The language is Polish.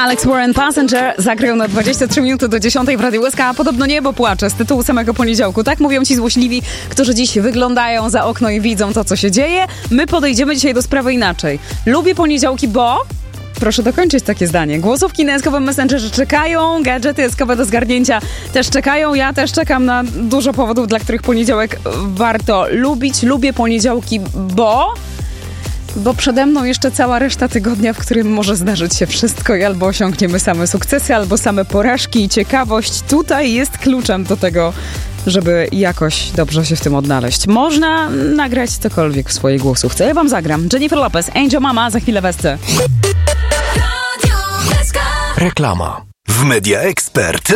Alex Warren Passenger zagrał na 23 minuty do 10 w Radiu SK, a podobno niebo płacze z tytułu samego poniedziałku. Tak mówią ci złośliwi, którzy dziś wyglądają za okno i widzą to, co się dzieje. My podejdziemy dzisiaj do sprawy inaczej. Lubię poniedziałki, bo... Proszę dokończyć takie zdanie. Głosówki na SK-owym Messengerze czekają, gadżety SK-owe do zgarnięcia też czekają. Ja też czekam na dużo powodów, dla których poniedziałek warto lubić. Lubię poniedziałki, bo przede mną jeszcze cała reszta tygodnia, w którym może zdarzyć się wszystko i albo osiągniemy same sukcesy, albo same porażki i ciekawość tutaj jest kluczem do tego, żeby jakoś dobrze się w tym odnaleźć. Można nagrać cokolwiek w swojej głosówce. Ja wam zagram. Jennifer Lopez, Angel Mama, za chwilę Westy. Reklama. W Media Expert